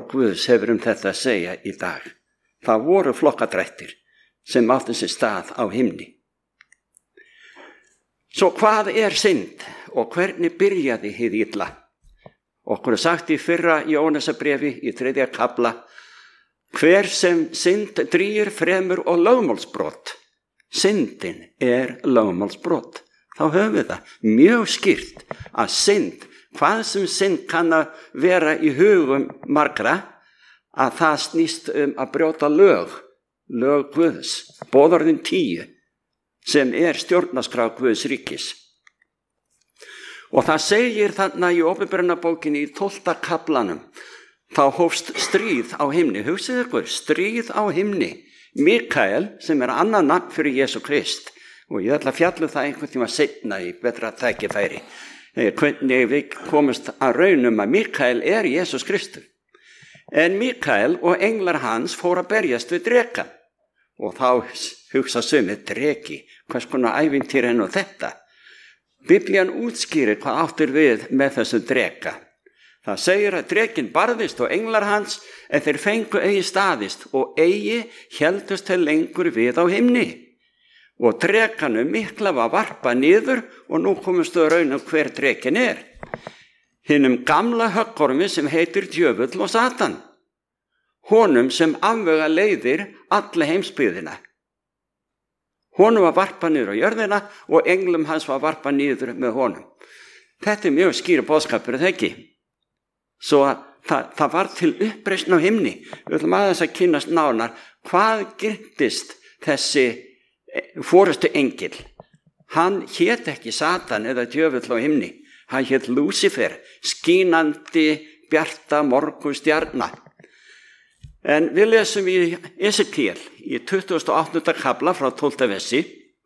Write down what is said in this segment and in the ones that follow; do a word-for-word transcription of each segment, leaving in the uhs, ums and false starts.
orð Guðs hefur um þetta að segja í dag. Það voru flokkadrættir sem áttu sér stað á himni. Svo hvað er synd og hvernig byrjaði hið illa? Okkur er sagt í fyrra Jóhannesarbréfi í þriðja kafla: hver sem synd drýgir fremur og lögmálsbrot. Syndin er lögmálsbrot. Þá höfum við það mjög skýrt að synd, hvað sem synd kann að vera í hugum margra, að það snýst um að brjóta lög, lög Guðs, boðorðin tíu, sem er stjórnarskrá Guðs ríkis. Og það segir þarna í Opinberunarbókinni í tólfta kaflanum, þá hófst stríð á himni. Hugsið ykkur, stríð á himni. Mikael, sem er annað nafn fyrir Jesú Krist, og ég ætla að fjalla það einhvern tíma seinna í betra tækifæri, hvernig við komumst að raunum að Mikael er Jesús Kristur. En Mikael og englar hans fóru að berjast við drekann, og þá hugsa sumir, dreki, hvers konar ævintýr er nú þetta? Biblían útskýrir hvað áttir við með þessu dreka. Það segir að drekinn barðist og englar hans, en þeir fengu eigi staðist og eigi héldust þeir lengur við á himni. Og drekanum mikla var varpað niður, og nú komumst við að raunum hver drekinn er. Hinum gamla höggormi sem heitir djöfull og Satan. Honum sem afvega leiðir alla heimsbyggðina. Honum var varpað niður á jörðina og englum hans var varpað niður með honum. Þetta er mjög skýr boðskapur, er það ekki? Svo það, það var til uppreisn á himni. Við ætlum aðeins að kynnast nánar hvað gerðist þessi forustu engil. Hann hét ekki Satan eða djöfull á himni. Hann hét Lúsifer, skínandi bjarta morgunstjarna. En við lesum í Esekiel í tuttugasta og áttunda kafla frá tólfta versi.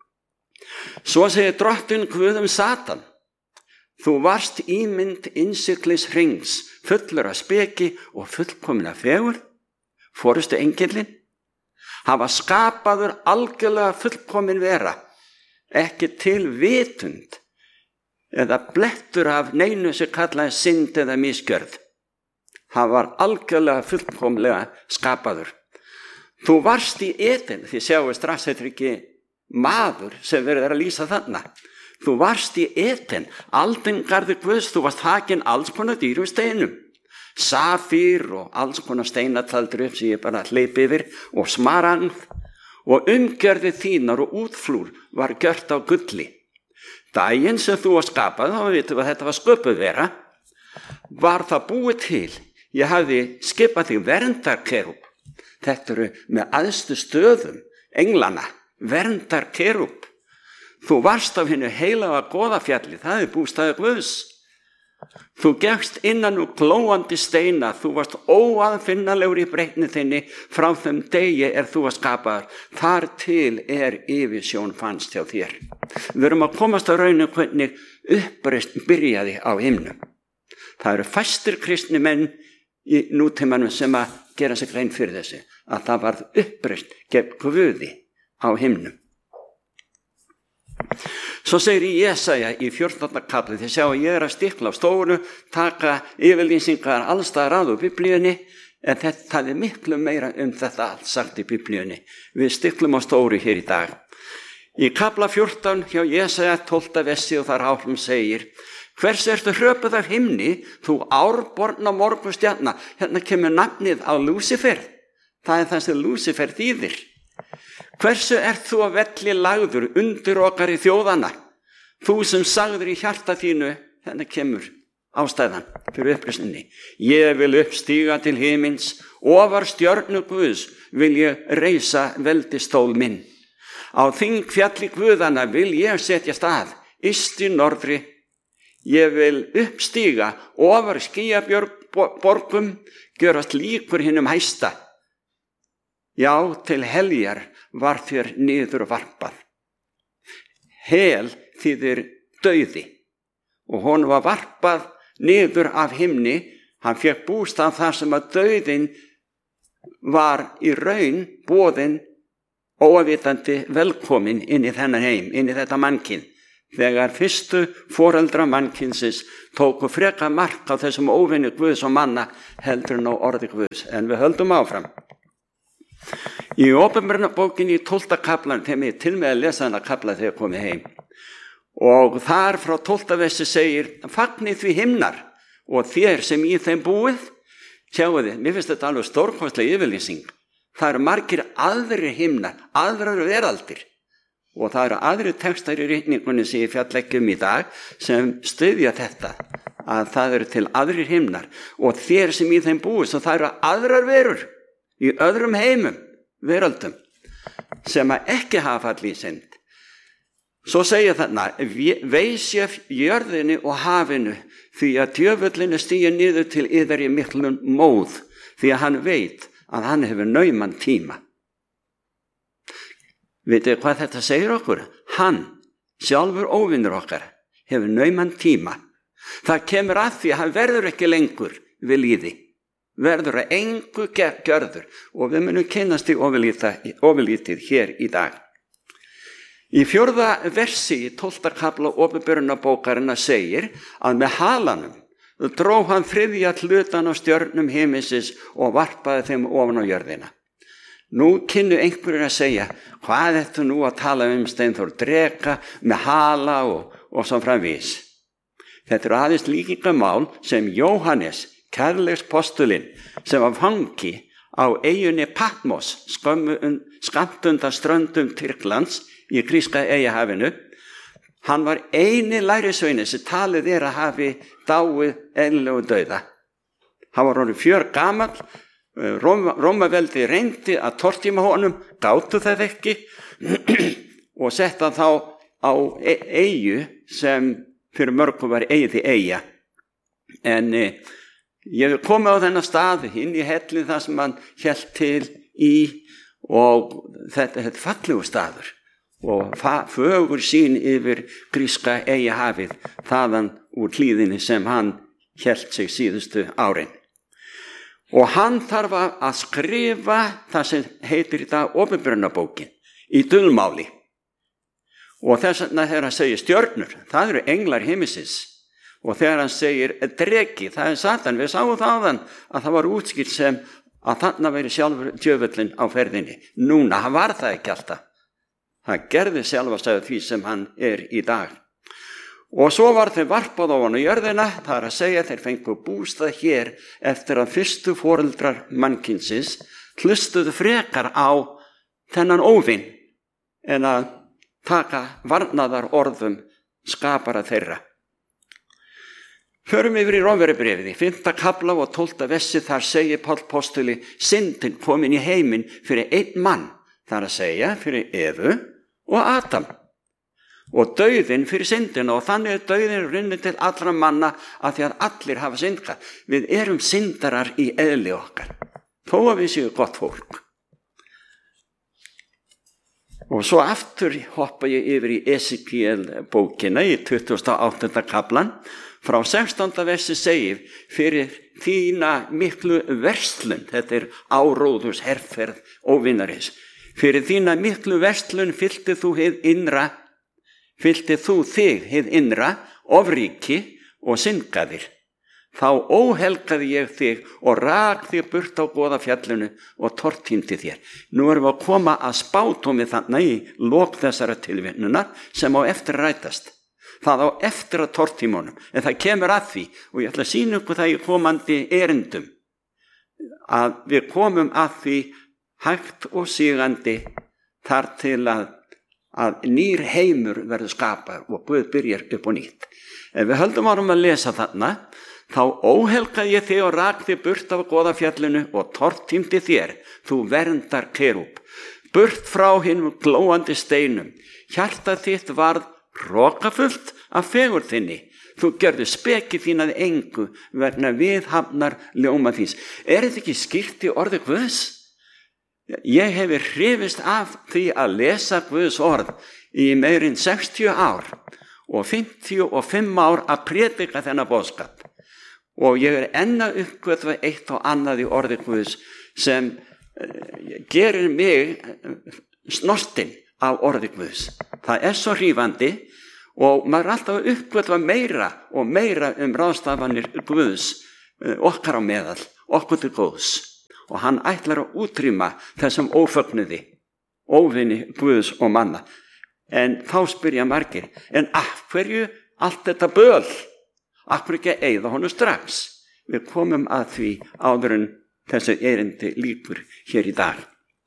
Svo segir drottinn Guð um Satan: þú varst ímynd innsiglis hrings, fullur af speki og fullkomin af fegurð. Forustu engilinn, hann var skapaður algjörlega fullkomin vera, ekki til vitund eða blettur af neinu sem kallaði synd eða misgjörð. Hann var algjörlega fullkomlega skapaður. Þú varst í Eden, því sjáum við strax, þetta er ekki maður sem verður að lýsa þarna. Þú varst í Eden, aldingarði Guðs, þú varst hakin alls konar dýrum steinum. Safír og alls konar steinataldur upp sem ég bara hleypi yfir, og smaragð, og umgjörði þínar og útflúr var gjört á gulli. Daginn sem þú var skapað, þá vitum við að þetta var sköpuð vera, var það búið til. Ég hafði skipað þig verndarkerúb. Þetta eru með æðstu stöðum englana, verndarkerúb. Þú varst af hinu heilaga goðafjalli, það er bústaður Guðs. Þú gekkst innan úr glóandi steina, þú varst óaðfinnalegur í breytni þinni, frá þeim degi er þú að skapaður. Þar til er yfirsjón fannst hjá þér. Við erum að komast að raunum hvernig uppreisn byrjaði á himnum. Það eru fæstir kristni menn í nútímanum sem að gera sig grein fyrir þessu, að það varð uppreisn gegn Guði á himnum. Svo segir í Jesaja í fjórtánda kafli, þið sjá að ég er að stikla á stóru, taka yfirlýsingar allstaðar að úr Biblíunni, en þetta er miklu meira um þetta allt sagt í Biblíunni. Við stiklum á stóru hér í dag. Í kafla fjórtán hjá Jesaja tólfta versi og þar áfram segir: hvers ertu hröpuð af himni, þú árborna morgunstjarna? Hérna kemur nafnið á Lúsifer. Það er það sem Lúsifer þýðir. Hversu ert þú að velli lagður undir okkar í þjóðana? Þú sem sagður í hjarta þínu, hérna kemur ástæðan fyrir uppreisninni. Ég vil uppstíga til himins, ofar stjörnu Guðs vil ég reisa veldistól minn. Á þing fjalli Guðana vil ég setja stað, yst í norðri. Ég vil uppstíga ofar skýjaborgum, gjörast líkur hinum hæsta. Já, til heljar var þér niður varpað. Hel þýðir dauði, og honum var varpað niður af himni. Hann fékk bústað þar sem að dauðin var í raun boðin óavitandi velkomin inn í þennan heim, inn í þetta mannkyn. þegar fyrstu foreldra mannkynsins tóku freka mark á þessum óvinni Guðs og manna heldur en á orði Guðs. En við höldum áfram. Í Opinberunarbókinni í tólfta kaflan, þeim er til með að lesa hana kafla þegar komið heim. Og þar frá tólfta versi segir, fagnið því himnar og þér sem í þeim búið. Sjáu þið, mér finnst þetta alveg stórkostleg yfirlýsing. Það eru margir aðrir himnar, aðrar veraldir. Og það eru aðri textar í ritningunni sem ég fjall ekki um í dag sem styðja þetta, að það eru til aðrir himnar og þér sem í þeim búið, svo það eru aðrar verur í öðrum heimum, veröldum, sem að ekki hafa fallið í synd. Svo segja þarna, veisjaf jörðinni og hafinu, því að djöfullin stígur niður til yðar í miklum móð, því að hann veit að hann hefur nauman tíma. Vitið hvað þetta segir okkur? Hann, sjálfur óvinnur okkar, hefur nauman tíma. Það kemur að því að hann verður ekki lengur við líði. Verður að engu gjörður og við munum kynnast í ofurlítið hér í dag. Í fjórða versi í tólfta kafla Opinberunarbókarinnar segir að með halanum dró hann þriðja hlutan á stjörnum himinsins og varpaði þeim ofan á jörðina. Nú kynnu einhverjir að segja, hvað ertu nú að tala um Steinþór, dreka með hala og, og svo framvís. Þetta eru aðeins líkingamál sem Jóhannes, kærleikspostulinn, sem var fangi á eyjunni Patmos, skammt undan ströndum Tyrklands í gríska eyjahafinu. Hann var eini lærisveini sem talið er að hafi dáið eðlilegu dauða. Hann var orðinn fjör gamall. Róma, Rómaveldi reyndi að tortíma honum, gátu það ekki og setta þá á eyju sem fyrir mörgum var eyði eyja. En e, ég hef komið á þennan stað inn í hellin þar sem hann hélt til í og þetta er fallegu staður og fögur sín yfir gríska eyjahafið þaðan úr hlíðinni sem hann hélt sig síðustu árin. Og hann þarf að skrifa það sem heitir í dag Opinberunarbókin í dulmáli. Og þess vegna þegar hann segir stjörnur, það eru englar himinsins. Og þegar hann segir dreki, það er Satan. Við sáum þaðan að það var útskýrt sem að þarna veri sjálfur djöfullin á ferðinni. Núna, hann var það ekki alltaf. Það gerði sjálfastæðu því sem hann er í dag. Og svo var þeir varpað ofan á jörðina, það er að segja þeir fengu bústað hér eftir að fyrstu foreldrar mannkynsins hlustuðu frekar á þennan óvin en að taka varnaðar orðum skapara þeirra. Förum yfir í Rómverjabréfið, í fimmta kafla og tólfta versi, þar segir Páll postuli, syndin komin í heiminn fyrir einn mann, það er að segja fyrir Evu og Adam. Og dauðinn fyrir syndina og þannig er dauðinn runnið til allra manna að því að allir hafa syndgað. Við erum syndarar í eðli okkar, þó að við séum gott fólk. Og svo aftur hoppa ég yfir í Esekiel bókina í tuttugasta og áttunda kaflan. Frá sextánda versi segir, fyrir þína miklu verslun, þetta er áróðurs herferð óvinarins, fyrir þína miklu verslun fyllti þú hið innra, fyllti þú þig hið innra, ofríki og syndgaðir. Þá óhelgaði ég þig og rak þig burt á goða fjallinu og tortímdi þér. Nú erum við að koma að spátómi þarna í lok þessara tilvinnunar sem á eftir að rætast. Það á eftir að tortímunum, en það kemur að því og ég ætla að sýna ykkur það í komandi erindum að við komum að því hægt og sígandi þar til að að nýr heimur verður skapað og Guð byrjar upp og nýtt. Ef við höldum árum að lesa þarna, þá óhelgaði ég þig og rak þig burt af goða fjallinu og tortímdi þér, þú verndar kerúb, burt frá hinum glóandi steinum. Hjarta þitt varð hrokafullt af fegurð þinni. Þú gjörðu speki þín að engu vegna viðhafnar ljóma þíns. Er þetta ekki skýrt í orði Guðs? Ég hefi hrifist af því að lesa Guðs orð í meirinn sextíu ár og fimmtíu og fimm ár að predika þennan boðskap. Og ég er enn að uppgötva eitt og annað í orði Guðs sem gerir mig snortinn af orði Guðs. Það er svo hrífandi og maður er alltaf að uppgötva meira og meira um ráðstafanir Guðs okkar á meðal, okkur til góðs. Og hann ætlar að útrýma þessum ófögnuði, óvinni Guðs og manna. En þá spyrja margir, en af hverju allt þetta böl? Af hverju ekki að eyða honum strax? Við komum að því áður en þessu erindi lýkur hér í dag.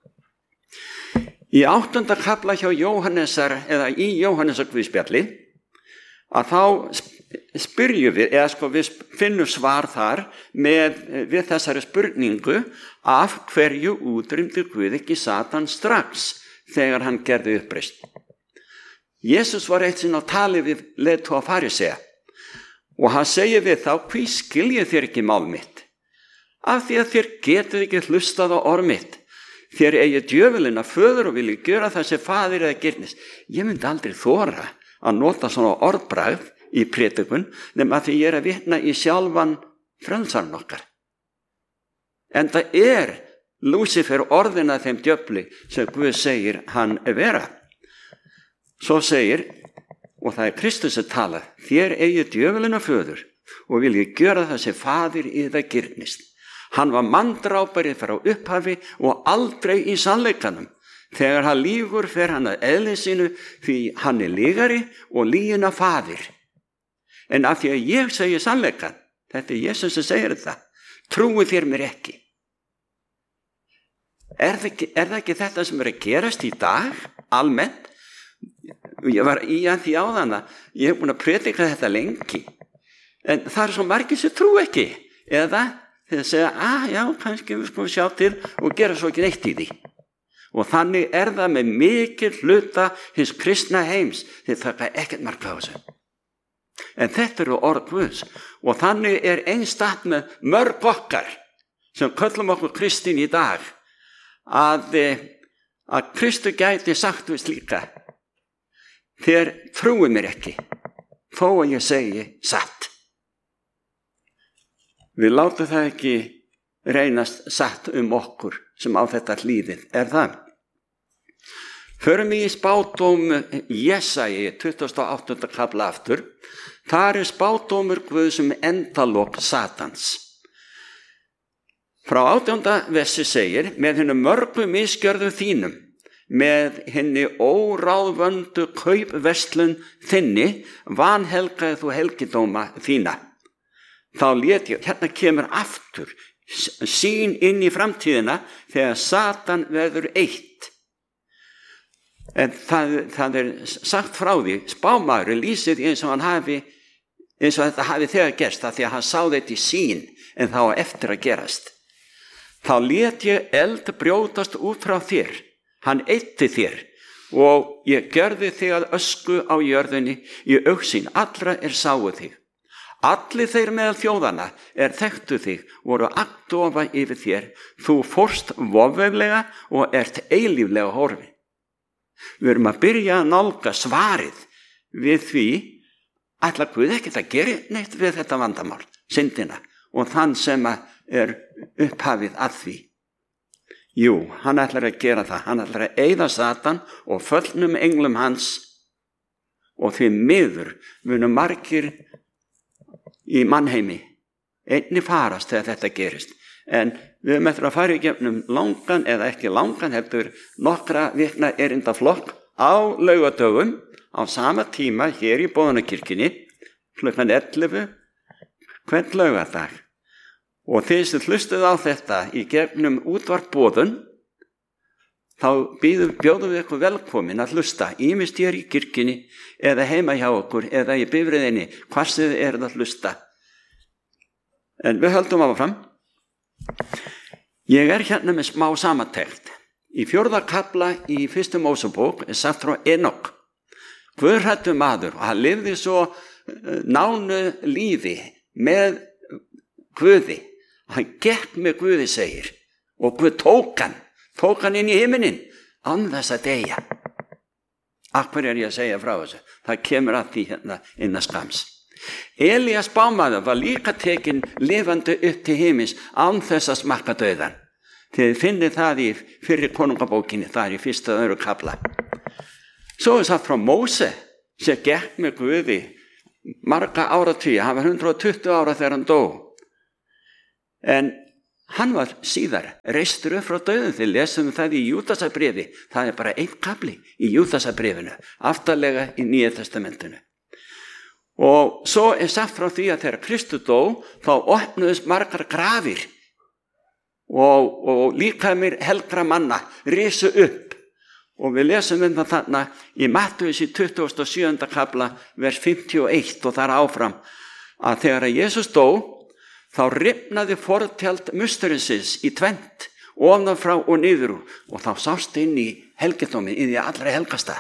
Í áttunda kafla hjá Jóhannesar, eða í Jóhannesar Guðspjalli, að þá spyrjum við, eða sko við finnum svar þar með, við þessari spurningu, af hverju útrýmdi Guð ekki Satan strax þegar hann gerði uppreisn. Jesus var eitt sinn á tali við leiðtoga farisea og hann segir við þá, hví skiljið þér ekki mál mitt? Af því að þér getið ekki hlustað á orð mitt. Þér eigið djöfulinn að föður og viljið gera það sem faðir eða girnist. Ég myndi aldrei þora að nota svona orðbragð í prédikun nema því ég er að vitna í sjálfan frelsarann okkar. En það er Lúsífer orðin að þeim djöfli sem Guð segir hann vera. Svo segir, og það er Kristus að tala, þér eigið djöfulinn að föður og viljið gera það sem faðir eða girnist. Hann var manndrápari frá upphafi og aldrei í sannleikanum. Þegar hann lýgur fer hann að eðli sínu því hann er lýgari og lýgina faðir. En af því að ég segi sannleikan, þetta er Jesus sem segir þetta, trúið þér mér ekki. Er það ekki, er það ekki þetta sem er að gerast í dag, almennt? Ég var í að því áðan að ég hef búin að predika þetta lengi. En það er svo margir sem trú ekki. Eða þeir segja, að já, kannski við skulum sjá til og gera svo ekki neitt í því. Og þannig er það með mikil hluta hins kristna heims. Þeir taka ekkert mark á þessu. En þetta eru orð Guðs. Og þannig er einstakt með mörg okkar sem köllum okkur kristin í dag að, að Kristur gæti sagt við slíka. Þér trúið mér ekki, þó að ég segi satt. Við látum það ekki reynast satt um okkur sem á þetta hlýðið, er það? Förum í spádóm Jesaja, tuttugasta og áttunda kafla aftur. Þar er spádómur Guðs um endalok Satans. Frá átjánda versi segir, með hinum mörgu misgjörðum þínum, með henni óráðvöndu kaupverslun þinni vanhelgaði þú helgidóma þína. Þá lét ég, hérna kemur aftur sýn inn í framtíðina þegar Satan verður eitt. En það, það er sagt frá því, spámaðurinn lýsir eins og hann hafi, eins og þetta hafi þegar gerst, það því að hann sá þetta í sýn en þá eftir að gerast. Þá lét ég eld brjótast út frá þér. Hann eitti þér og ég gjörði þig að ösku á jörðinni í augsýn allra er sáu þig. Allir þeir meðal þjóðana er þekktu þig voru agndofa yfir þér. Þú fórst vofveflega og ert eilíflega horfin. Við erum að byrja að nálga svarið við því ætla Guð ekkert að gera neitt við þetta vandamál, syndina og þann sem er upphafið að því. Jú, hann ætlar að gera það. Hann ætlar að eyða Satan og föllnum englum hans og því miður munu margir í mannheimi einni farast þegar þetta gerist. En við höfum eftir að fara í gegnum langan eða ekki langan heldur nokkra vikna erindaflokk á laugadögum á sama tíma hér í Boðunarkirkjunni klukkan ellefu hvern laugardag. Og þeir sem hlustuðu á þetta í gegnum útvarp Boðun, þá býðum, bjóðum við ykkur velkomin að hlusta, ýmist hér í kirkjunni eða heima hjá okkur eða í bifreiðinni, hvað sem þið eruð að hlusta. En við höldum áfram. Ég er hérna með smá samantekt. Í fjórða kafla í fyrstu Mósebók er sagt frá Enok. Guðhræddur maður og hann lifði svo nánu lífi með Guði. Hann gekk með Guði segir og Guð tók hann, tók hann inn í himinin án þess að deyja. Af hverju er ég að segja frá þessu? Það kemur að því hérna innan skams. Elías spámaður var líka tekinn lifandi upp til himins án þess að smakka dauðan. Þið finnið það í fyrri konungabókinni, það er í fyrsta og öðru kafla. Svo er sagt frá Móse sem gekk með Guði marga áratugi, hann var hundrað og tuttugu ára þegar hann dó, en hann var síðar reistur upp frá dauðum. Þið lesum það í Júdasarbréfi, það er bara einn kafli í Júdasarbréfinu, aftarlega í Nýja testamentinu. Og svo er sagt frá því að þegar Kristur dó, þá opnuðust margar grafir og, og líkamir helgra manna risu upp. Og við lesum um það þarna í Mattheus í tuttugasta og sjöunda kafla, vers fimmtíu og eitt og þar áfram, að þegar að Jesús dó, þá rifnaði fortjald musturinsins í tvennt, ofan frá og niður úr, og þá sást inn í helgidómi, inn í allra helgasta.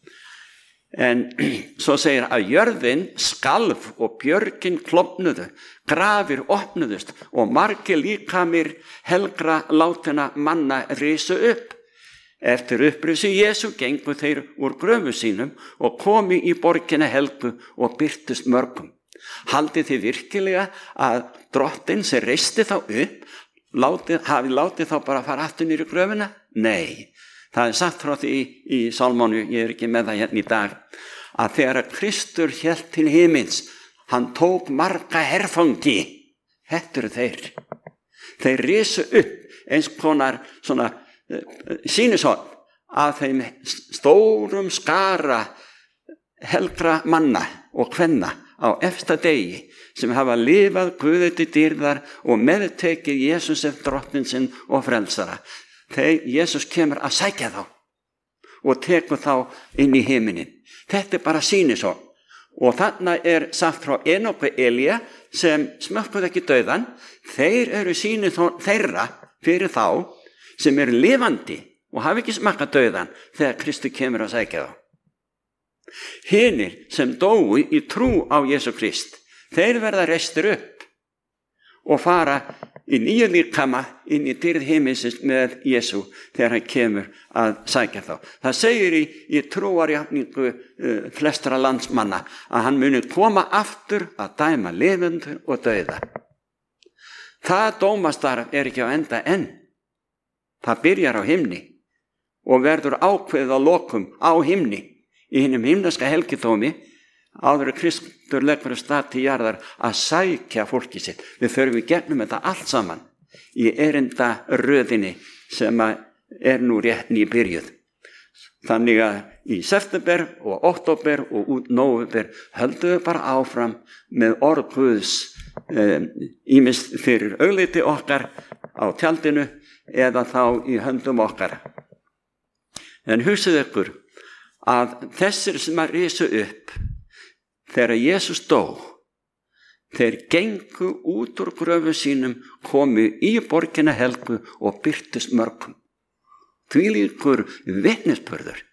En svo segir að jörðin skalf og björgin klofnuðu, grafir opnuðust og margir líkamir helgra látinna manna risu upp. Eftir upprisi Jesú gengu þeir úr gröfu sínum og komu í borgina helgu og birtust mörgum. Haldið þið virkilega að drottinn sem reisti þá upp látið, hafi látið þá bara að fara aftur niður í gröfuna? Nei, það er sagt frá því í, í Sálmánu, ég er ekki með það hérna í dag, að þegar að Kristur hélt til himins, hann tók marga herfangi. Þetta eru þeir. Þeir risu upp eins konar svona sýnishorn af þeim stórum skara helgra manna og kvenna á efsta degi sem hafa lifað Guði til dýrðar og meðtekið Jesús sem drottinn sinn og frelsara. Þegar Jesús kemur að sækja þá og tekur þá inn í himinin. Þetta er bara sýnishorn. Og þarna er sagt frá Enok og Elía sem smökkuðu ekki dauðan. Þeir eru sýnishorn þeirra fyrir þá sem eru lifandi og hafa ekki smakkað dauðan þegar Kristur kemur að sækja þá. Hinir sem dóu í trú á Jesú Krist, þeir verða reistir upp og fara í nýju líkama inn í dýrð himinsins með Jesú þegar hann kemur að sækja þá. Það segir í, í trúarjátningu uh, flestra landsmanna að hann muni koma aftur að dæma lifendur og dauða. Það dómastarf er ekki á enda enn. Það byrjar á himni og verður ákveðið á lokum á himni í hinum himneska helgidómi áður að Kristur leggur af stað til jarðar að sækja fólki sitt. Við förum í gegnum þetta allt saman í erinda röðinni sem er nú rétt nýbyrjuð. Þannig að í september og október og út nóvember höldum við bara áfram með orð Guðs ýmist um, fyrir augliti okkar á tjaldinu eða þá í höndum okkar. En hugsið ykkur að þessir sem að risu upp þegar Jesús dó, þeir gengu út úr gröfu sínum, komu í borgina helgu og birtust mörgum. Þvílíkur vitnisburður.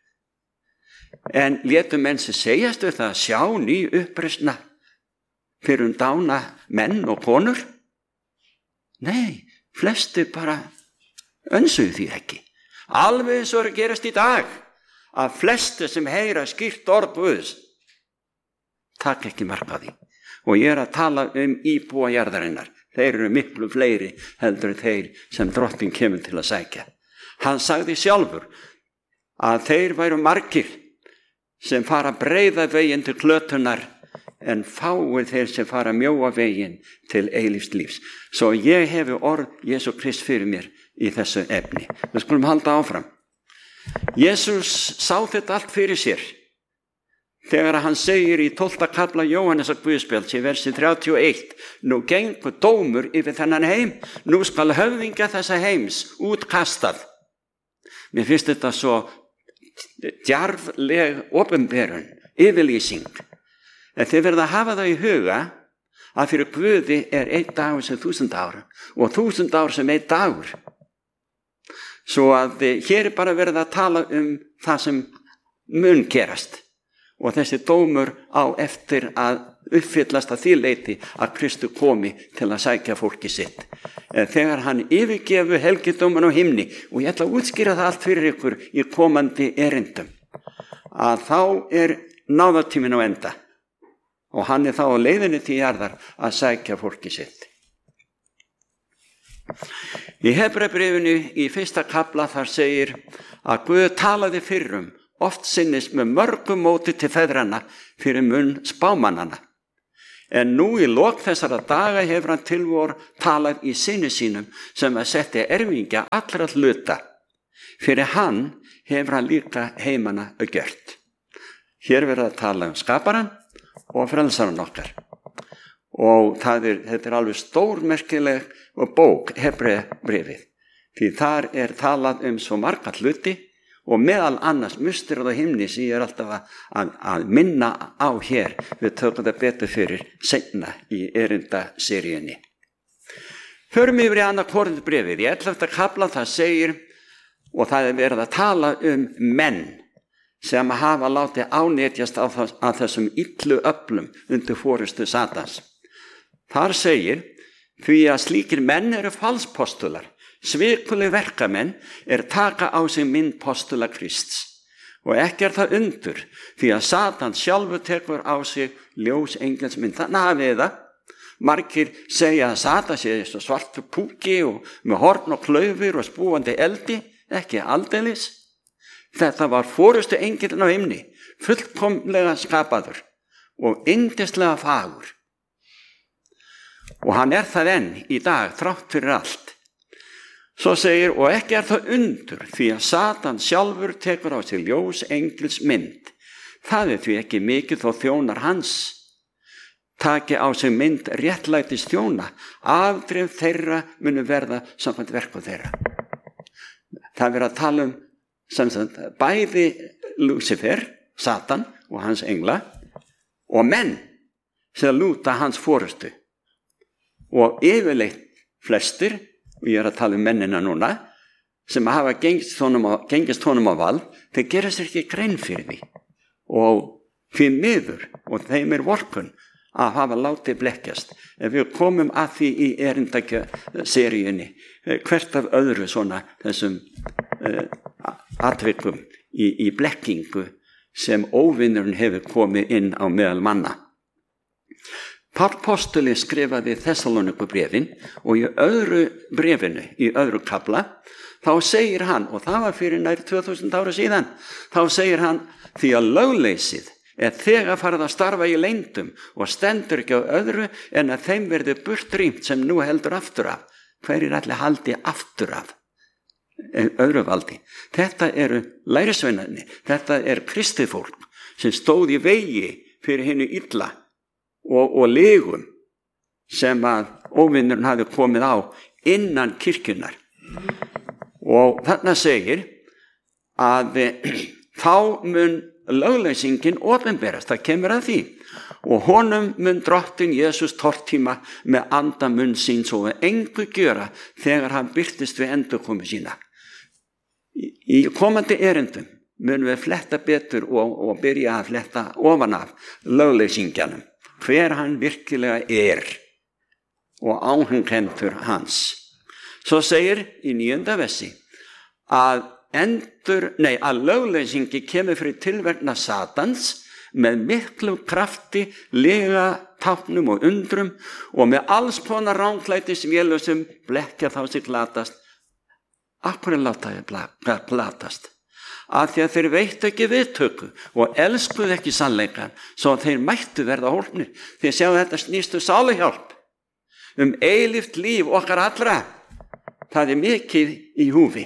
En létu menn sem segjast við það, sjá ný uppreisna fyrir um dána menn og konur? Nei, flestir bara önsuðu því ekki. Alveg eins og er að gerast í dag, að flestir sem heyra skýrt orð Guðs takk ekki mark á því. Og ég er að tala um íbúa jarðarinnar. Þeir eru miklu fleiri heldur þeir sem drottinn kemur til að sækja. Hann sagði sjálfur að þeir væru margir sem fara breiða veginn til klötunar en fáir þeir sem fara mjóa veginn til eilífs lífs. Svo ég hefi orð Jesú Krist fyrir mér í þessu efni. Við skulum halda áfram. Jesús sá þetta allt fyrir sér þegar hann segir í tólfta kafla Jóhannesar Guðspjalls í versi þrjátíu og eitt: Nú gengur dómur yfir þennan heim, nú skal höfðingja þessa heims útkastað. Mér finnst þetta svo djarfleg opinberun, yfirlýsing. En þið verða að hafa það í huga að fyrir Guði er einn dagur sem þúsund ár og þúsund ár sem einn dagur. Svo að hér er bara verið að tala um það sem mun gerast. Og þessi dómur á eftir að uppfyllast að því leyti að Kristur komi til að sækja fólki sitt. Þegar hann yfirgefu helgidóman á himni, og ég ætla að útskýra það allt fyrir ykkur í komandi erindum, að þá er náðartíminn á enda og hann er þá á leiðinni til jarðar að sækja fólki sitt. Í Hebreabréfinu í fyrsta kafla þar segir að Guð talaði fyrrum oft sinnis með mörgum móti til feðrana fyrir munn spámannana. En nú í lok þessara daga hefur hann tilvor talað í syni sínum sem að setja erfingja allra hluta. Fyrir hann hefur hann líka heimana gjört. Hér verður að tala um skaparan og frelsaran okkar. Og það er, þetta er alveg stórmerkileg bók, Hebreabréfið. Því þar er talað um svo marga hluti og meðal annars musterið á himni sem ég er alltaf að, að, að minna á hér. Við tökum það betur fyrir seinna í erindaseríunni. Förum yfir í annað Korinthbréfið. Í ellefta kafla það segir, og það er verið að tala um menn sem hafa látið ánetjast af þessum illu öflum undir forystu Satans. Þar segir, því að slíkir menn eru falspostular, svikuleg verkamenn er taka á sig mynd postula Krists. Og ekki er það undur, því að Satan sjálfur tekur á sig ljós engelsmynd. Þannig hafið það. Margir segja að Satan sé svartur púki og með horn og klaufir og spúandi eldi, ekki aldeilis. Þetta var forystu engillinn á himni, fullkomlega skapaður og yndislega fagur. Og hann er það enn í dag, þrátt fyrir allt. Svo segir, og ekki er það undur, því að Satan sjálfur tekur á sig ljós engils mynd. Það er því ekki mikið þó þjónar hans taki á sig mynd réttlætis þjóna, afdrif þeirra munu verða samkvæmt verku þeirra. Það verður að tala um sem sagt, bæði Lúcifer, Satan og hans engla og menn sem lúta hans forystu. Og yfirleitt flestir, og ég er að tala um mennina núna, sem hafa gengist honum á, gengist honum á vald, þeir gera sér ekki grein fyrir því. Og því miður, og þeim er vorkunn að hafa látið blekkjast. Ef við komum að því í erindaseríunni, hvert af öðru svona þessum uh, atvikum í, í blekkingu sem óvinnurinn hefur komið inn á meðal manna. Páll postuli skrifaði Þessaloníkubréfin og í öðru bréfinu, í öðru kafla, þá segir hann, og það var fyrir nær tvö þúsund ára síðan, þá segir hann, því að lögleysið er þegar farið að starfa í leyndum og stendur ekki á öðru en að þeim verði burt rýmt sem nú heldur aftur af. Hverjir allir haldi aftur af? Öðru valdi. Þetta eru lærisveinarnir, þetta er kristið fólk sem stóð í vegi fyrir hinu illa og, og legum sem að óvinnurinn hafi komið á innan kirkjunar. Og þarna segir að þá mun lögleysingin opinberast, það kemur að því, og honum mun drottinn Jesús tortíma með anda munn síns og engu gjöra þegar hann birtist við endurkomu sína. Í komandi erindum mun við fletta betur og, og byrja að fletta ofan af lögleysingjanum, hver hann virkilega er og áhenghentur hans. Svo segir í níunda versi að endur, nei, að lögleysingi kemur fyrir tilverkna Satans með miklu krafti, lega táknum og undrum og með alls konar ránklætis vélusum blekkja þá sig glatast. Akkur er láta ég glatast? Að því að þeir veittu ekki viðtöku og elskuðu ekki sannleikann, svo að þeir mættu verða hólpnir. Þeir sjáu þetta snýstu sáluhjálp um eilíft líf okkar allra. Það er mikið í húfi.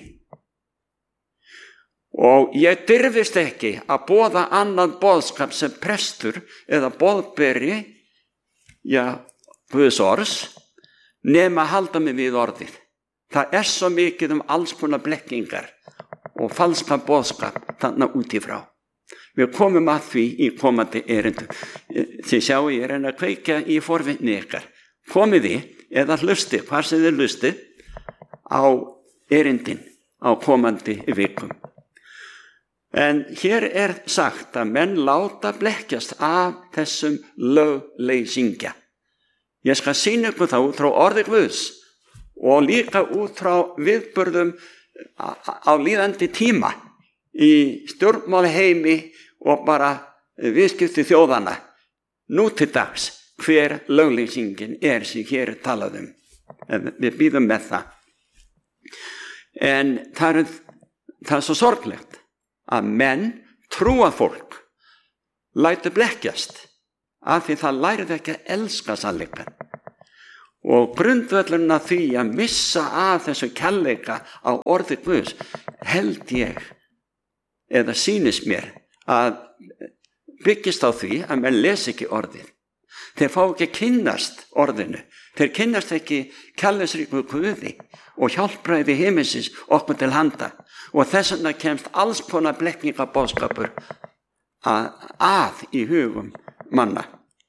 Og ég dirfist ekki að boða annan boðskap sem prestur eða boðberi, já, Guðs orðs, nema að halda mig við orðið. Það er svo mikið um alls konar blekkingar og falska boðskap þarna út í frá. Við komum að því í komandi erindum. Þið sjáu ég er að kveikja í forvitni ykkar. Komið þið eða hlustið, hvað sem þið hlustið, á erindin á komandi vikum. En hér er sagt að menn láta blekkjast af þessum lögleysingja. Ég skal sýna ykkur þá út frá orði Guðs og líka út frá viðburðum á líðandi tíma í stjórnmálaheimi og bara viðskipti þjóðana. Nú til dags hver lögleysingin er sem hér er talað um. Við býðum með það. En það er, það er svo sorglegt að menn trúað fólk lætur blekkjast af því það lærði ekki að elska sannleikann. Og grundvöllurinn að því að missa af þessu kærleika á orði Guðs held ég, eða sýnist mér, að byggist á því að menn les ekki orðið. Þeir fá ekki að kynnast orðinu. Þeir kynnast ekki kærleiksríku Guði og hjálpræði himinsins okkur til handa. Og þess vegna kemst alls konar blekkingaboðskapur að, að í hugum manna.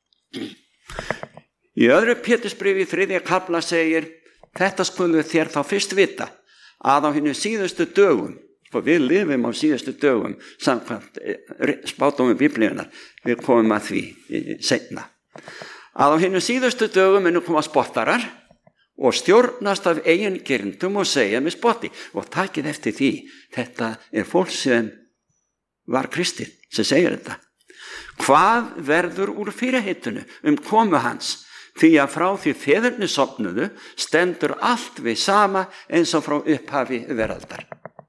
Í öðru Pétursbréfi í þriðja kafla segir: þetta skulu þér þá fyrst vita að á hinum síðustu dögum, og við lifum á síðustu dögum samkvæmt spádómi Biblíunnar, við komum að því seinna, að á hinum síðustu dögum munu koma spottarar og stjórnast af eigin girndum og segja með spotti. Og takið eftir því, þetta er fólk sem var kristið sem segir þetta. Hvað verður úr fyrirheitinu um komu hans? Því að frá því feðurnir sofnuðu stendur allt við sama eins og frá upphafi veraldar.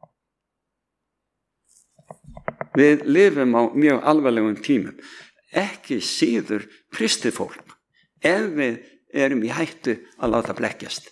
Við lifum á mjög alvarlegum tímum, ekki síður kristið fólk, ef við erum í hættu að láta blekkjast.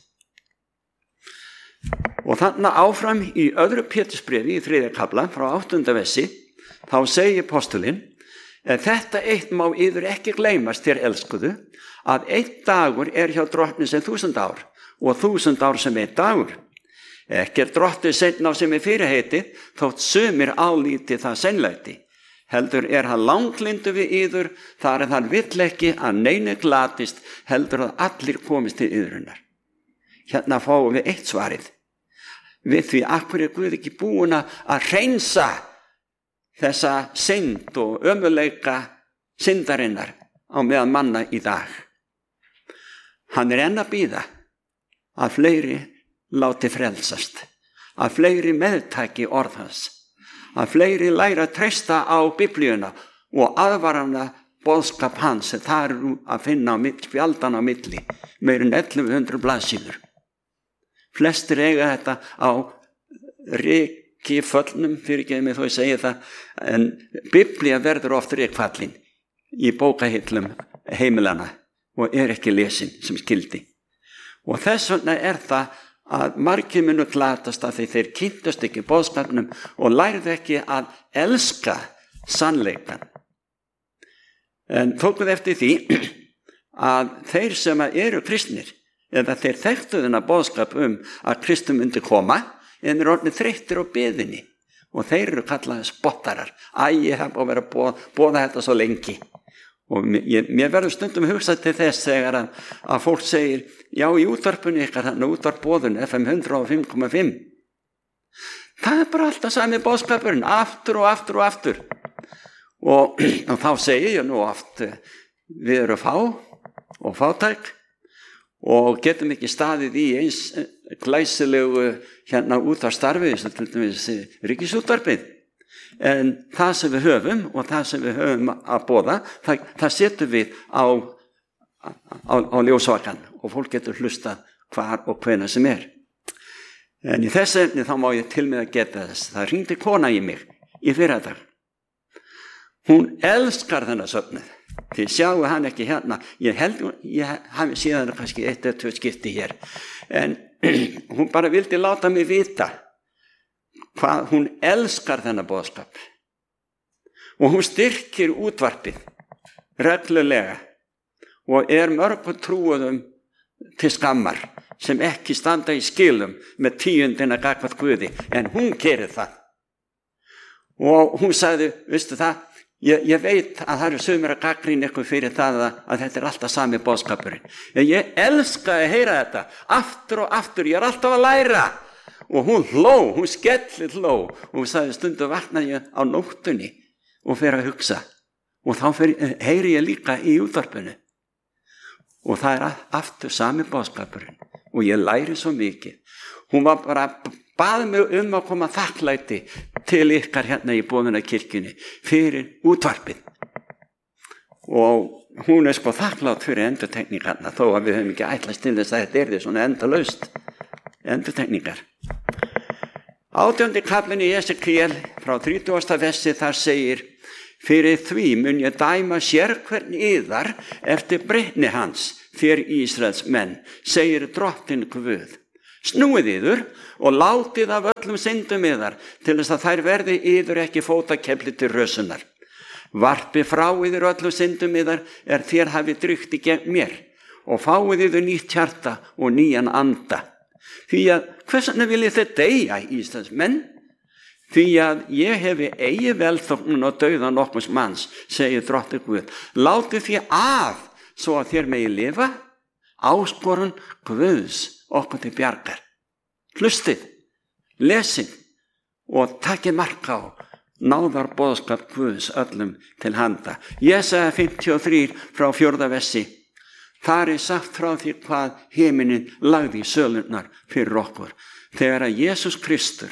Og þarna áfram í öðru Pétursbréfi í þriðja kafla frá áttunda versi, þá segir postulinn: en þetta eitt má yður ekki gleymast, þér elskuðu, að einn dagur er hjá drottni sem þúsund ár og þúsund ár sem einn dagur. Ekki er drottni seinna á sem er fyrirheitið, þótt sumir álíti það seinlæti. Heldur er hann langlyndur við yður, þar er hann vill ekki að neinu glatist, heldur að allir komist til yðrunar. Hérna fáum við eitt svarið. Við því akkur er Guð ekki búin að hreinsa þessa synd og ömurleika syndarinnar á meðan manna í dag. Hann er enn að bíða að fleiri láti frelsast, að fleiri meðtaki orð hans, að fleiri læra að treysta á Biblíuna og aðvarana boðskap hans sem það eru að finna á spjaldan á milli, meir en ellefu hundruð blaðsíður. Flestir eiga þetta á rykföllnum, fyrir ekki með þó ég segi það, en Biblía verður oft rykfallin í bókahillum heimilana og er ekki lesin sem skildi. Og þess vegna er það að margir munu glatast að því þeir kynntust ekki boðskapnum og lærðu ekki að elska sannleikan. En tókuð eftir því að þeir sem eru kristnir, eða þeir þekktu þennan boðskap um að Kristur myndi koma, en er orðnir þreyttir á biðinni, og þeir eru kallaði spottarar. Æ, ég hef búið að vera að boða, boða þetta svo lengi. Og mér, mér verður stundum hugsað til þess þegar að, að fólk segir: já, í útvarpunni ykkar, þannig útvarpboðun F M hundrað og fimm komma fimm. Það er bara alltaf sami boðskapurinn, aftur og aftur og aftur. Og, og þá segir ég nú oft: við erum fá og fátæk og getum ekki staðið í eins glæsilegu hérna útvarpsstarfi, sem til dæmis Ríkisútvarpið. En það sem við höfum og það sem við höfum að boða, það, það setur við á, á, á ljósvakan og fólk getur hlusta hvar og hvenær sem er. En í þess efni þá má ég til með að geta þess. Það hringdi kona í mig í fyrradag. Hún elskar þennan söfnuð. Þið sjáu hann ekki hérna. Ég held, ég hafi síðan kannski eitt eða tvö skipti hér. En hún bara vildi láta mig vita hvað hún elskar þennan boðskap. Og hún styrkir útvarpið reglulega og er mörgum trúuðum til skammar sem ekki standa í skilum með tíundina gagnvart Guði, en hún gerir það. Og hún sagði: veistu það, ég, ég veit að það eru sumir að gagnrýna ykkur fyrir það að, að þetta er alltaf sami boðskapurinn. En ég elska að heyra þetta aftur og aftur, ég er alltaf að læra. Og hún hló, hún skellir hló, og hún sagði: stundu vakna ég á nóttunni og fer að hugsa, og þá fer, heyri ég líka í útvarpinu, og það er aftur sami boðskapurinn, og ég læri svo mikið. Hún var bara bað mig um að koma þakklæti til ykkar hérna í Boðunarkirkjunni fyrir útvarpið, og hún er sko þakklátt fyrir endurtekningarna, þó að við höfum ekki ætlast til þess að þetta er því svona endalaust endurtekningar. Átjándi kaflinn í Esekiel frá þrítugasta versi þar segir: fyrir því mun ég dæma sérhvern yðar eftir breytni hans, þér Ísraels menn, segir drottinn Guð. Snúið yður og látið af öllum syndum yðar til þess að þær verði yður ekki fótakefli til rösunar. Varpið frá yður öllum syndum yðar er þér hafið drygt í gegn mér og fáið yður nýtt hjarta og nýjan anda. Því að hvers vegna viljið þið deyja, Íslands menn? Því að ég hefi eigi velþóknun og dauða nokkurs manns, segir drottinn Guð. Látið því af svo að þér megi lifa. Áskorun Guðs okkur til bjargar. Hlustið, lesið og takið mark á náðar boðskap Guðs öllum til handa. Jesaja fimmtíu og þrjú frá fjórða versi. Þar er sagt frá því hvað himinin lagði í sölurnar fyrir okkur. Þegar að Jesús Kristur,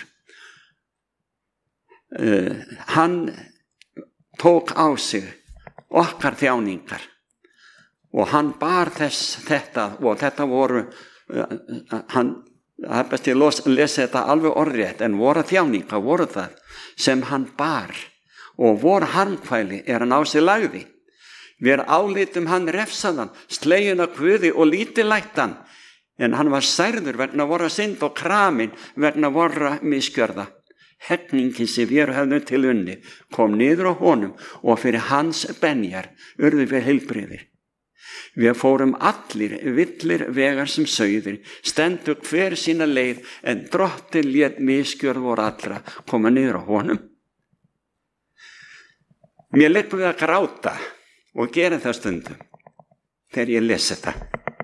uh, hann tók á sig okkar þjáningar og hann bar þess þetta og þetta voru, uh, hann, það er best ég að lesa þetta alveg orðrétt, en voru þjáningar voru það sem hann bar og voru harmkvæli er hann á sig lagði. Við álítum hann refsaðan, slegin af Guði og lítillættan, en hann var særður vegna vorra synd og kramin vegna vorra misgjörða. Heggningin sem við höfðum til unni kom niður á honum og fyrir hans benjar urðu við heilbrigðir. Við fórum allir villir vegar sem sauðir, stendur hver sína leið, en drottinn lét misgjörð voru allra koma niður á honum. Mér liggur við að gráta og gera það stundum þegar ég lesi þetta.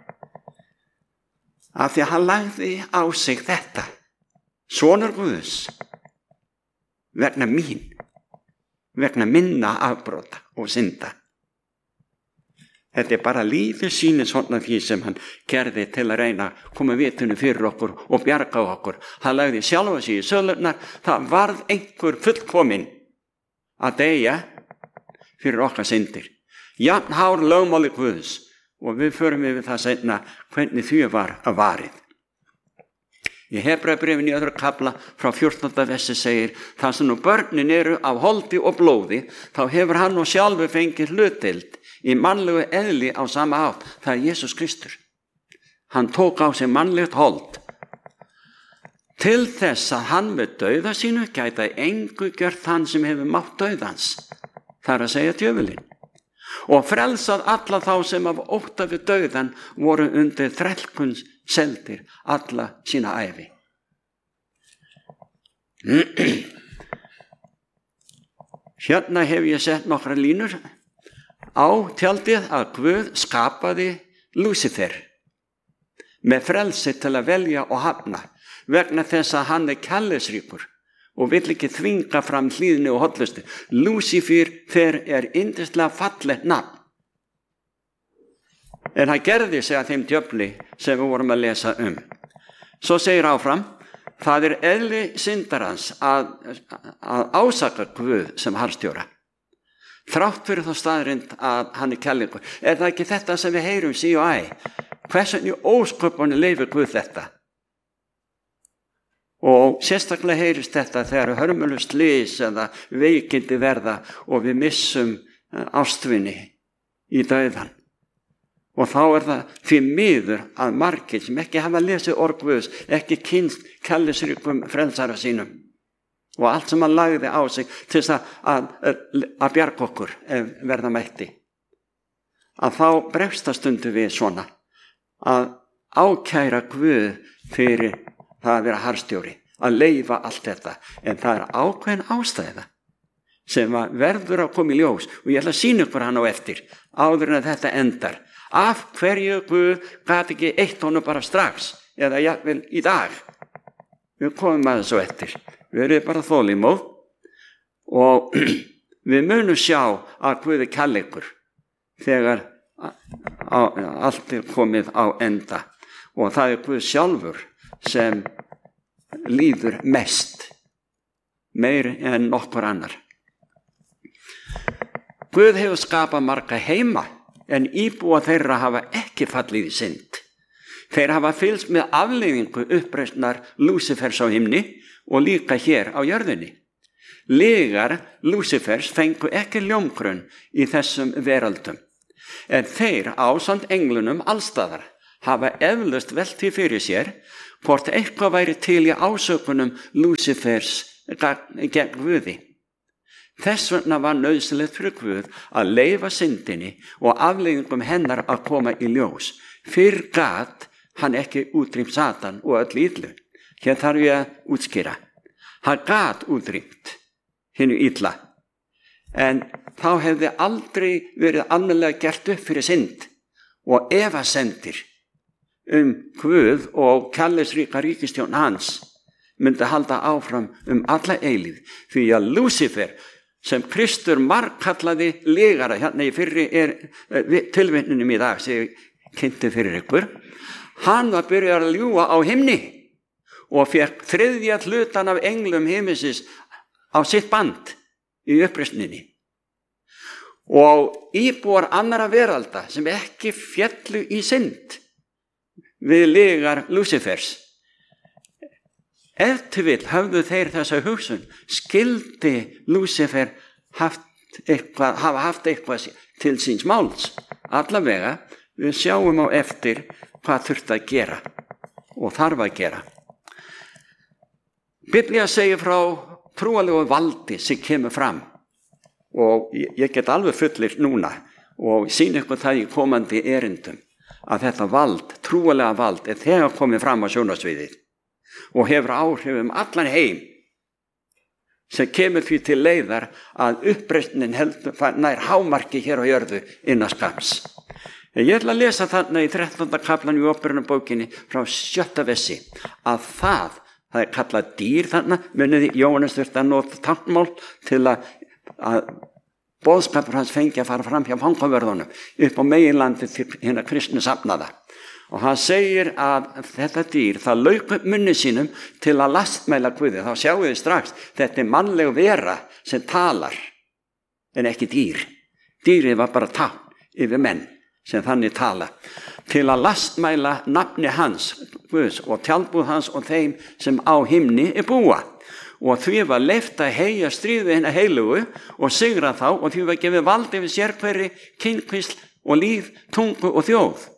Af því að hann lagði á sig þetta, sonur Guðs, vegna mín, vegna minna afbrota og synda. Þetta er bara lífið sýnir svona því sem hann gerði til að reyna að koma vitinu fyrir okkur og bjarga okkur. Hann lagði sjálfa sig í sölurnar, það varð einhver fullkominn að deyja fyrir okkar syndir. Jafn hár lögmáli Guðs, og við förum yfir það seinna hvernig því var að varið. Í Hebreabréfinu í öðru kafla frá fjórtánda versi segir: þar sem nú börnin eru af holdi og blóði, þá hefur hann og sjálfur fengið hlutdeild í mannlegu eðli á sama hátt. Það er Jesús Kristur. Hann tók á sig mannlegt hold til þess að hann með dauða sínu gæti engu gjört hann sem hefur mátt dauðans, það er að segja djöfulinn, og frelsað alla þá sem af ótta við dauðan voru undir þrælkuns seldir alla sína ævi. Hérna hef ég sett nokkra línur á tjaldið að Guð skapaði Lúsifer með frelsi til að velja og hafna vegna þess að hann er kærleiksríkur og vill ekki þvinga fram hlýðni og hollustu. Lúsifer er yndislega fallegt nafn. En það gerði sig að þeim djöfli sem við vorum að lesa um. Svo segir áfram: það er eðli syndarans að, að ásaka Guð sem harðstjóra. Þrátt fyrir þá staðrind að hann er kærleikur. Er það ekki þetta sem við heyrum sí og æ? Hvers vegna í ósköpunni leyfir Guð þetta? Og sérstaklega heyrist þetta þegar hörmulegu slys eða veikindi verða og við missum ástvini í dauðan. Og þá er það því miður að margir sem ekki hafa lesið orð Guðs, ekki kynnst kærleiksríkum frelsara sínum og allt sem hann lagði á sig til þess að, að, að bjarga okkur ef verða mætti. Að þá bregst það stundu við svona að ákæra Guð fyrir það að vera harðstjóri, að leyfa allt þetta, en það er ákveðin ástæða sem verður að koma í ljós og ég ætla að sýna ykkur hann á eftir áður en að þetta endar. Af hverju Guð gat ekki eitt honum bara strax eða jafnvel í dag? Við komum að þessu eftir. Við erum bara þolinmóð og við munum sjá að Guð er kærleikur þegar allt er komið á enda og það er Guð sjálfur sem líður mest, meir en nokkur annar. Guð hefur skapað marga heima, en íbúa þeirra hafa ekki fallið í synd. Þeir hafa fylgst með afleiðingu uppreisnar Lúsifers á himni og líka hér á jörðinni. Lygar Lúsifers fengu ekki ljómgrunn í þessum veraldum, en þeir ásamt englunum allstaðar hafa eflaust velt því fyrir sér hvort eitthvað væri til í ásökunum Lúsifers gegn Guði. Þess vegna var nauðsynlegt fyrir Guð að leyfa syndinni og afleiðingum hennar að koma í ljós. Fyrr gat hann ekki útrýmt Satan og öll illu. Hér þarf ég að útskýra. Hann gat útrýmt hinu illa, en þá hefði aldrei verið almennilega gert upp fyrir synd og efasemdir um Guð og kærleiksríka ríkisstjórn hans myndi halda áfram um alla eilíð, því að Lúsifer, sem Kristur margkallaði lygara, hérna í fyrri er tilvitnunum í dag sem ég kynnti fyrir ykkur, hann var byrjað að ljúga á himni og fekk þriðja hlutan af englum himmisins á sitt band í uppreisninni. Og íbúar annara veralda sem ekki féllu í synd við lygar Lúsifers, ef til vill höfðu þeir þessa hugsun, skildi Lúsifer haft eitthvað, hafa haft eitthvað til síns máls. Allavega, við sjáum á eftir hvað þurfti að gera og þarf að gera. Biblía segir frá trúalegu valdi sem kemur fram, og ég get alveg fullir núna og sýna ykkur það í komandi erindum að þetta vald, trúalega vald, er þegar komið fram á sjónarsviðið og hefur áhrif um allan heim, sem kemur því til leiðar að uppreisnin heldur nær hámarki hér á jörðu innan skamms. Ég ætla að lesa þarna í þrettánda kaflan í Åpenbararbókinni frá sjötta versi að það, það er kallað dýr þarna, muniði Jóhannes þurfti að nota táknmál til að, að boðskapur hans fengi að fara fram hjá fangavörðunum upp á meginlandi til hérna kristnu safnaða. Og hann segir að þetta dýr, það lauk upp munni sínum til að lastmæla Guði. Þá sjáum við strax, þetta er mannleg vera sem talar, en ekki dýr. Dýrið var bara tákn yfir menn sem þannig tala. Til að lastmæla nafni hans, Guðs, og tjaldbúð hans og þeim sem á himni er búa. Og því var leyft að heyja stríð við hina heilugu og sigra þá, og því var gefið vald yfir sérhverri kynkvísl og líf, tungu og þjóð.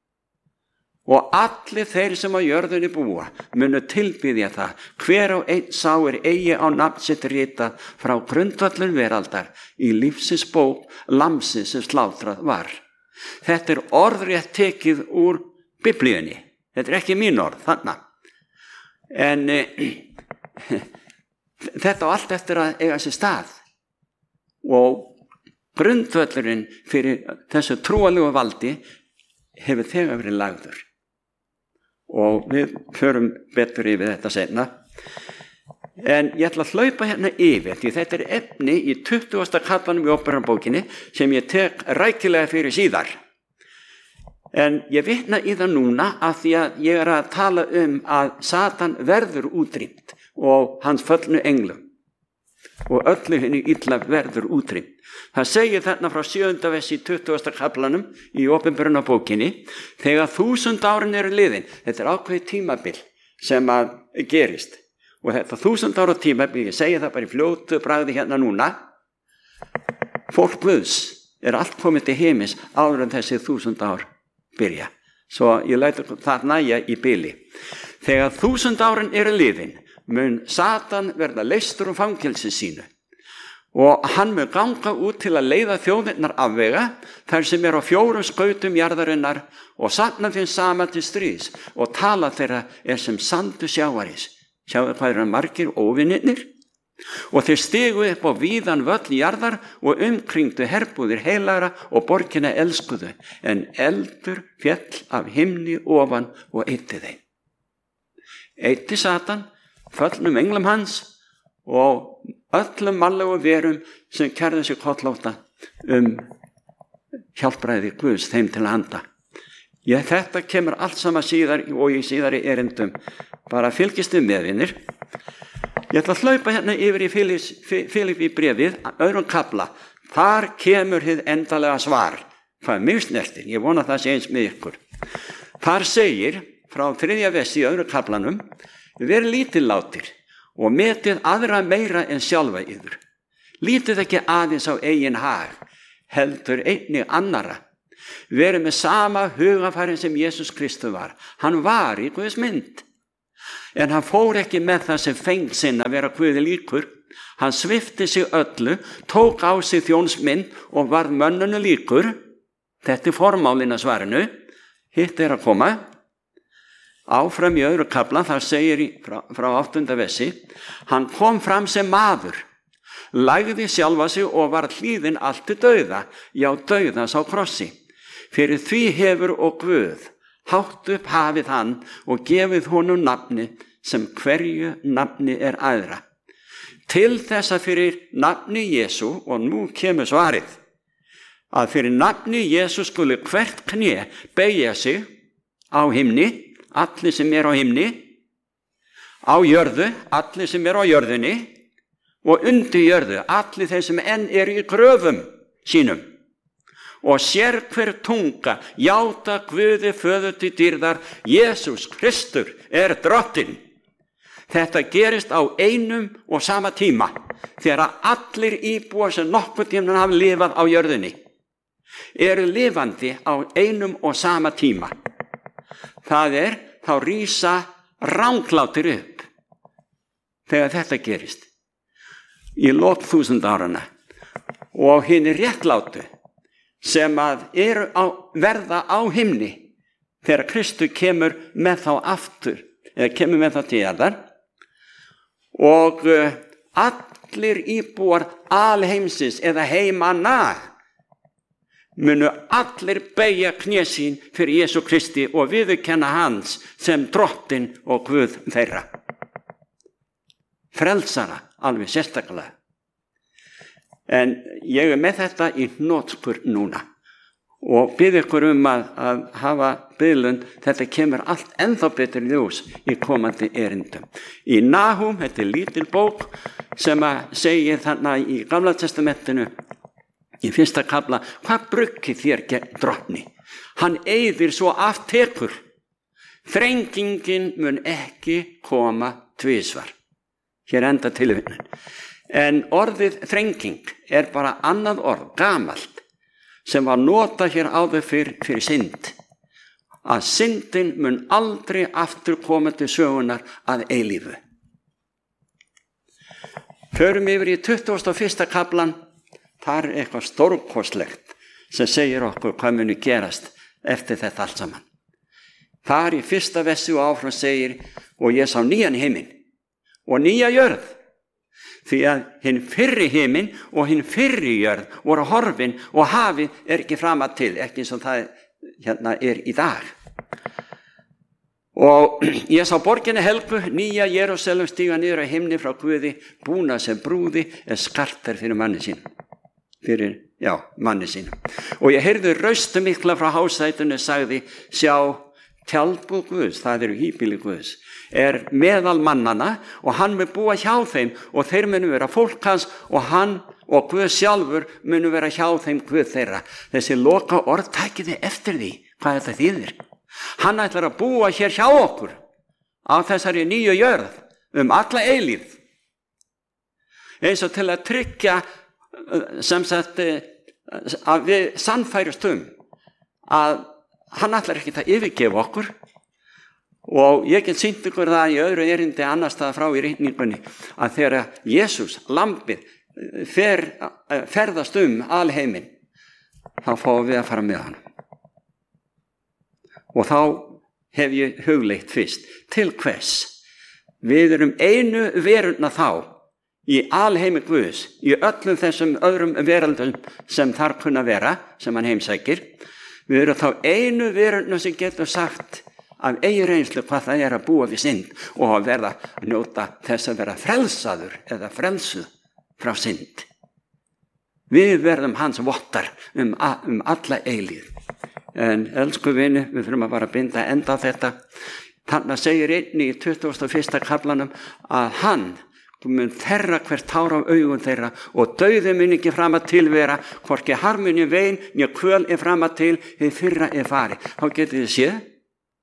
Og allir þeir sem á jörðunni búa munu tilbyðja það, hver og einn sá er eigi á nafn sitt ritað frá grundvöllum veraldar í lífsins bók lamsins sem slátrað var. Þetta er orðrétt tekið úr Biblíunni. Þetta er ekki mín orð, þarna. En e, þetta á allt eftir að eiga sér stað. Og grundvöllurinn fyrir þessu trúalegu valdi hefur þegar verið lagður. Og við förum betur yfir þetta seinna. En ég ætla að hlaupa hérna yfir, því þetta er efni í tuttugasta kaflanum í Åpenbararbókinni sem ég tek rækilega fyrir síðar. En ég vitna í það núna af því að ég er að tala um að Satan verður útrýmt og hans föllnu englum og öllu henni illa verður útrýmt. Það segir þarna frá sjöunda versi í tuttugasta kaflanum í Åpenbararbókinni, þegar þúsund árin eru liðin, þetta er ákveðið tímabil sem að gerist. Og þetta þúsund ára tímabil, ég segi það bara í fljótu bragði hérna núna, fólk Guðs er allt komið til heimis áður en þessi þúsund ár byrja. Svo ég lætur það næja í bili. Þegar þúsund árin eru liðin, mun Satan verða leystur um fangelsi sínu. Og hann mun ganga út til að leiða þjóðirnar afvega þar sem er á fjórum skautum jarðarinnar og safna þeim saman til stríðs og tala þeirra er sem sandu sjávarís. Sjáðu hvað eru margir óvinnirnir? Og þeir stigu upp á víðan völl jarðar og umkringdu herbúðir heilagra og borgina elskuðu, en eldur féll af himni ofan og eitti þeim. Eitti Satan, föllnum englum hans og öllum mannlegum verum sem kærðu sig kollótta um hjálpræði Guðs þeim til handa. Ég, þetta kemur allt saman síðar og í síðari erindum. Bara fylgist við meðvinir. Ég ætla að hlaupa hérna yfir í Filippí bréfið, öðrum kafla. Þar kemur hið endalega svar. Hvað er mjög snertir, ég vona það sé eins með ykkur. Þar segir, frá þriðja versi í öðrum kaflanum, verið lítillátir og metið aðra meira en sjálfa yður. Lítið ekki aðeins á eigin hag, heldur einnig annara. Verið með sama hugafæri sem Jesús Kristur var. Hann var í Guðs mynd. En hann fór ekki með það sem feng sinn að vera Guði líkur. Hann svipti sig öllu, tók á sig þjónsmynd og varð mönnunu líkur. Þetta er formálinn að svarinu. Hitt er að koma. Áfram í öðru kafla, þar segir í, frá, frá áttunda versi, hann kom fram sem maður, lagði sjálfa sig og var hlýðinn allt til dauða, já dauðans á krossi. Fyrir því hefur og Guð hátt upp hafið hann og gefið honum nafni sem hverju nafni er æðra. Til þess að fyrir nafni Jesú, og nú kemur svarið, að fyrir nafni Jesú skuli hvert kné beygja sig á himni, allir sem er á himni, á jörðu, allir sem er á jörðunni, og undir jörðu, allir þeir sem enn er í gröfum sínum. Og sér hver tunga, játa Guði föður til dýrðar, Jesús Kristur er drottinn. Þetta gerist á einum og sama tíma, þegar allir íbúar sem nokkuð tíma hafa lifað á jörðunni, eru lifandi á einum og sama tíma. Það er, þá rísa ranglátir upp þegar þetta gerist í lok þúsund árana, og hinn er réttlátu sem að eru á, verða á himni þegar Kristur kemur með þá aftur, eða kemur með þá til jarðar, og uh, allir íbúar alheimsins eða heimanna munu allir beygja kné sín fyrir Jesú Kristi og viðurkenna hans sem drottinn og Guð þeirra. Frelsara, alveg sérstaklega. En ég er með þetta í hnotskur núna og bið ykkur um að, að hafa biðlund, þetta kemur allt ennþá betur ljós í komandi erindum. Í Nahum, þetta er lítil bók sem að segja þarna í Gamla testamentinu, í fyrsta kafla, hvað bruggið þér gegn drottni? Hann eyðir svo aftekur. Þrengingin mun ekki koma tvisvar. Hér enda tilvitnunin. En orðið þrenging er bara annað orð, gamalt, sem var notað hér áður fyrir, fyrir synd. Að syndin mun aldrei aftur koma til sögunar að eilífu. Förum yfir í tuttugasta og fyrsta kaflan. Það er eitthvað stórkostlegt sem segir okkur hvað muni gerast eftir þetta allt saman. Það er í fyrsta versi og áfram segir, og ég sá nýjan himinn og nýja jörð, því að hinn fyrri himinn og hinn fyrri jörð voru horfin og hafið er ekki framar til, ekki eins og það hérna er í dag. Og ég sá borginni helgu, nýja Jerúsalem stíga niður á himni frá Guði, búna sem brúði er skartar fyrir manni sín. fyrir, já, manni sínum. Og ég heyrði raustu mikla frá hásætunu, sagði, sjá, tjaldbúð Guðs, það eru híbýli Guðs, er meðal mannana og hann mun búa hjá þeim og þeir munu vera fólk hans og hann og Guð sjálfur munu vera hjá þeim Guð þeirra. Þessi loka orð takiði eftir því, hvað þetta þýðir. Hann ætlar að búa hér hjá okkur á þessari nýju jörð um alla eilífð. Eins og til að tryggja sem sagt að við sannfærust um að hann ætlar ekki að yfirgefa okkur, og ég get sýnt ykkur það í öðru erindi annars staðar frá í ritningunni að þegar Jesús, lambið, fer, ferðast um alheiminn, þá fáum við að fara með hann. Og þá hef ég hugleitt fyrst, til hvers? Við erum einu veruna þá í alheimi Guðs, í öllum þessum öðrum veraldum sem þar kunna vera, sem hann heimsækir. Við erum þá einu veruna sem getur sagt af eigin reynslu hvað það er að búa við synd og að verða að njóta þess að vera frelsaður eða frelsuð frá synd. Við verðum hans vottar um, um alla eilíð. En elsku vini, við þurfum að bara binda enda á þetta. Þannig segir einnig í tuttugasta og fyrsta kaflanum að hann mun þerra hvert tár af augum þeirra og dauði mun ekki fram að tilvera, hvorki harmunni vein, njö kvöl er fram að til, hið fyrra er fari. Þá getið þið séð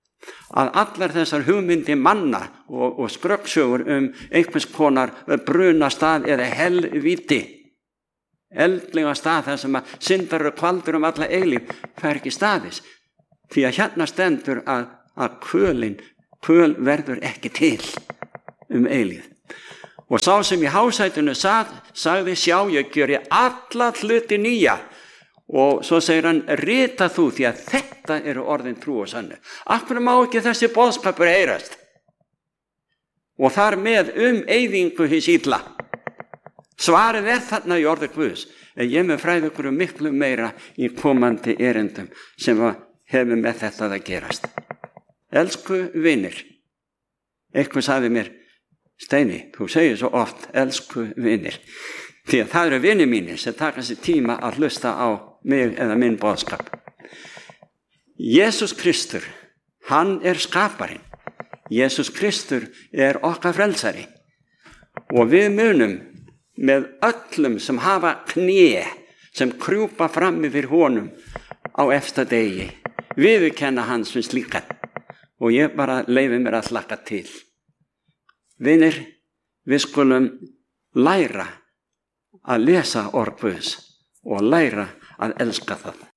að allar þessar hugmyndi manna og, og skröggsögur um einhvers konar brunastað eða helvíti, eldlega stað þar sem að syndar og kvaldur um alla eilíf, fær ekki staðis. Því að hérna stendur að, að kvölin, kvöl verður ekki til um eilíf. Og sá sem í hásætinu sag, sagði, sjá, ég gjöri alla hluti nýja. Og svo segir hann, rita þú, því að þetta eru orðin trú og sannu. Akkur má ekki þessi boðskapur heyrast? Og þar með um eyðingu hins illa. Svarið er þarna í orði Guðs. En ég með fræði ykkur um miklu meira í komandi erindum sem hefur með þetta að gerast. Elsku vinir. Eitthvað sagði mér, Steini, þú segir svo oft, elsku vinir. Því að það eru vinir mínir sem taka sér tíma að hlusta á mig eða minn boðskap. Jesús Kristur, hann er skaparinn. Jesús Kristur er okkar frelsari. Og við munum með öllum sem hafa kné, sem krjúpa fram yfir honum á efsta degi, viðurkenna hans sem slíkan. Og ég bara leyfi mér að hlakka til. Vinir, við skulum læra að lesa orð Guðs og læra að elska það.